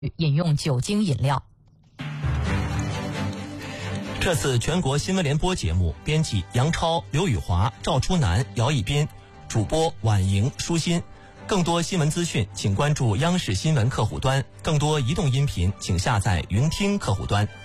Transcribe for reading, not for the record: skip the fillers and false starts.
饮用酒精饮料。 这次全国新闻联播节目，编辑杨超、刘宇华、赵初南、姚一斌，主播婉莹、舒心。更多新闻资讯，请关注央视新闻客户端；更多移动音频，请下载云听客户端。